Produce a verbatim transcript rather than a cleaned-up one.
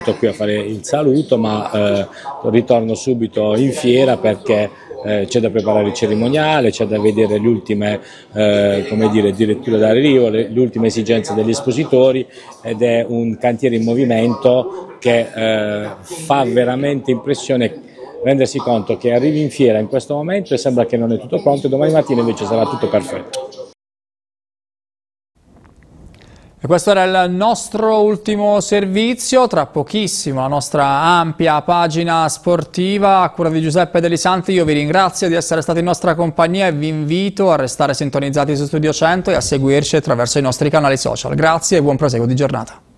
qui a fare il saluto, ma eh, ritorno subito in fiera perché eh, c'è da preparare il cerimoniale, c'è da vedere le ultime eh, come dire, addirittura d'arrivo, le, le ultime esigenze degli espositori, ed è un cantiere in movimento che eh, fa veramente impressione rendersi conto che arrivi in fiera in questo momento e sembra che non è tutto pronto, e domani mattina invece sarà tutto perfetto. E questo era il nostro ultimo servizio. Tra pochissimo la nostra ampia pagina sportiva a cura di Giuseppe Delisanti. Io vi ringrazio di essere stati in nostra compagnia e vi invito a restare sintonizzati su Studio cento e a seguirci attraverso i nostri canali social. Grazie e buon proseguo di giornata.